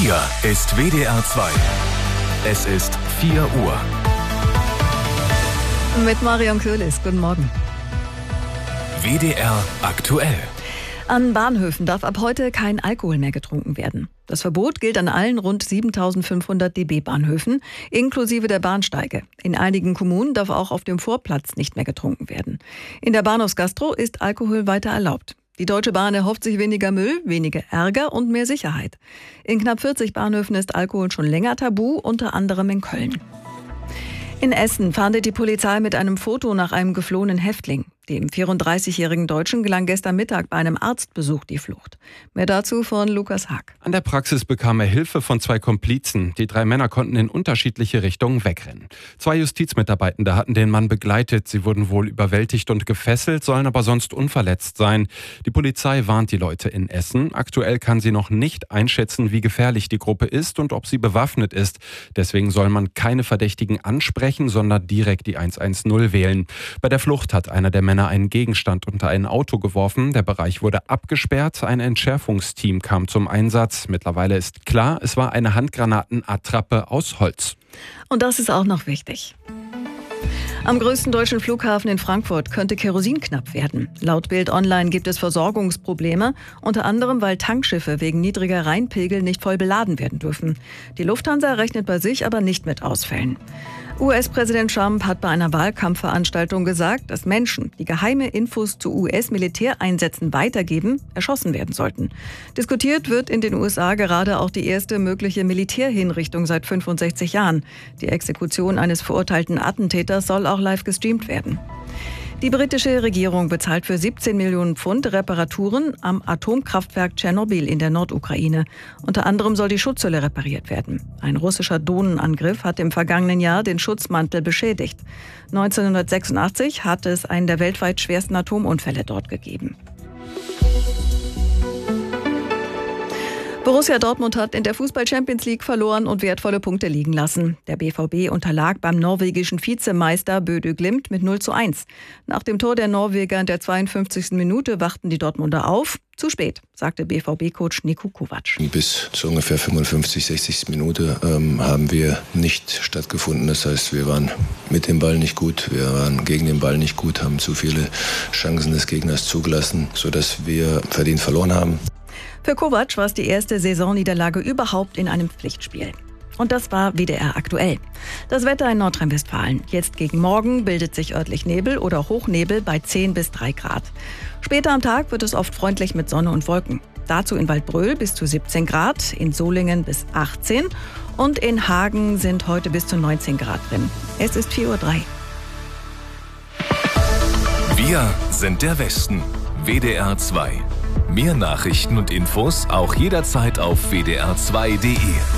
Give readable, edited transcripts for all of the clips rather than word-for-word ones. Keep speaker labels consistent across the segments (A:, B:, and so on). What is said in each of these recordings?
A: Hier ist WDR 2. Es ist 4 Uhr.
B: Mit Marion Köhlis, guten Morgen.
A: WDR aktuell.
B: An Bahnhöfen darf ab heute kein Alkohol mehr getrunken werden. Das Verbot gilt an allen rund 7.500 DB-Bahnhöfen, inklusive der Bahnsteige. In einigen Kommunen darf auch auf dem Vorplatz nicht mehr getrunken werden. In der Bahnhofsgastro ist Alkohol weiter erlaubt. Die Deutsche Bahn erhofft sich weniger Müll, weniger Ärger und mehr Sicherheit. In knapp 40 Bahnhöfen ist Alkohol schon länger tabu, unter anderem in Köln. In Essen fahndet die Polizei mit einem Foto nach einem geflohenen Häftling. Dem 34-jährigen Deutschen gelang gestern Mittag bei einem Arztbesuch die Flucht. Mehr dazu von Lukas Haag.
C: An der Praxis bekam er Hilfe von 2 Komplizen. Die 3 Männer konnten in unterschiedliche Richtungen wegrennen. 2 Justizmitarbeitende hatten den Mann begleitet. Sie wurden wohl überwältigt und gefesselt, sollen aber sonst unverletzt sein. Die Polizei warnt die Leute in Essen. Aktuell kann sie noch nicht einschätzen, wie gefährlich die Gruppe ist und ob sie bewaffnet ist. Deswegen soll man keine Verdächtigen ansprechen, sondern direkt die 110 wählen. Bei der Flucht hat einer der Männer einen Gegenstand unter ein Auto geworfen. Der Bereich wurde abgesperrt. Ein Entschärfungsteam kam zum Einsatz. Mittlerweile ist klar, es war eine Handgranatenattrappe aus Holz.
B: Und das ist auch noch wichtig. Am größten deutschen Flughafen in Frankfurt könnte Kerosin knapp werden. Laut Bild Online gibt es Versorgungsprobleme, unter anderem weil Tankschiffe wegen niedriger Rheinpegel nicht voll beladen werden dürfen. Die Lufthansa rechnet bei sich aber nicht mit Ausfällen. US-Präsident Trump hat bei einer Wahlkampfveranstaltung gesagt, dass Menschen, die geheime Infos zu US-Militäreinsätzen weitergeben, erschossen werden sollten. Diskutiert wird in den USA gerade auch die erste mögliche Militärhinrichtung seit 65 Jahren. Die Exekution eines verurteilten Attentäters soll auch live gestreamt werden. Die britische Regierung bezahlt für 17 Millionen Pfund Reparaturen am Atomkraftwerk Tschernobyl in der Nordukraine. Unter anderem soll die Schutzhülle repariert werden. Ein russischer Drohnenangriff hat im vergangenen Jahr den Schutzmantel beschädigt. 1986 hat es einen der weltweit schwersten Atomunfälle dort gegeben. Borussia Dortmund hat in der Fußball-Champions League verloren und wertvolle Punkte liegen lassen. Der BVB unterlag beim norwegischen Vizemeister Bodø Glimt mit 0:1. Nach dem Tor der Norweger in der 52. Minute wachten die Dortmunder auf. Zu spät, sagte BVB-Coach Niko Kovac.
D: Bis zu ungefähr 55, 60. Minute haben wir nicht stattgefunden. Das heißt, wir waren mit dem Ball nicht gut, wir waren gegen den Ball nicht gut, haben zu viele Chancen des Gegners zugelassen, sodass wir verdient verloren haben.
B: Für Kovac war es die erste Saisonniederlage überhaupt in einem Pflichtspiel. Und das war WDR aktuell. Das Wetter in Nordrhein-Westfalen. Jetzt gegen Morgen bildet sich örtlich Nebel oder Hochnebel bei 10 bis 3 Grad. Später am Tag wird es oft freundlich mit Sonne und Wolken. Dazu in Waldbröl bis zu 17 Grad, in Solingen bis 18 und in Hagen sind heute bis zu 19 Grad drin. Es ist 4:03 Uhr.
A: Wir sind der Westen. WDR 2. Mehr Nachrichten und Infos auch jederzeit auf wdr2.de.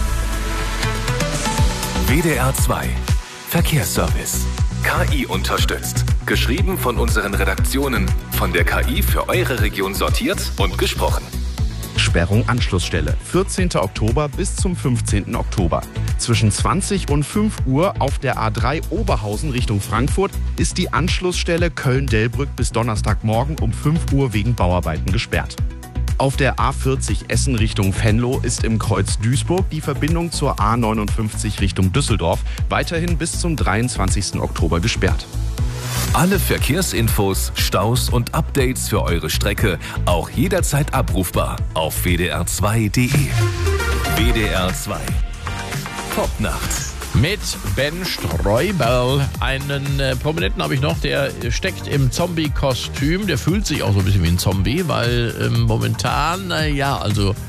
A: WDR 2. Verkehrsservice. KI unterstützt. Geschrieben von unseren Redaktionen. Von der KI für eure Region sortiert und gesprochen.
E: Sperrung Anschlussstelle. 14. Oktober bis zum 15. Oktober. Zwischen 20 und 5 Uhr auf der A3 Oberhausen Richtung Frankfurt ist die Anschlussstelle Köln-Delbrück bis Donnerstagmorgen um 5 Uhr wegen Bauarbeiten gesperrt. Auf der A40 Essen Richtung Venlo ist im Kreuz Duisburg die Verbindung zur A59 Richtung Düsseldorf weiterhin bis zum 23. Oktober gesperrt.
A: Alle Verkehrsinfos, Staus und Updates für eure Strecke auch jederzeit abrufbar auf wdr2.de. WDR 2. Popnacht.
F: Mit Ben Streubel. Einen Prominenten habe ich noch, der steckt im Zombie-Kostüm. Der fühlt sich auch so ein bisschen wie ein Zombie, weil momentan,